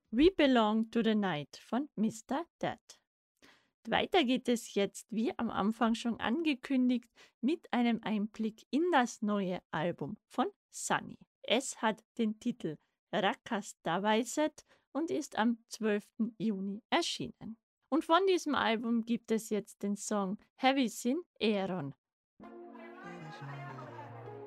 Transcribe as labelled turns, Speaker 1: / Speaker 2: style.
Speaker 1: We Belong to the Night von Mr. Dead. Weiter geht es jetzt, wie am Anfang schon angekündigt, mit einem Einblick in das neue Album von Sunny. Es hat den Titel Rakastawaiset und ist am 12. Juni erschienen. Und von diesem Album gibt es jetzt den Song Heavy Sin Eron.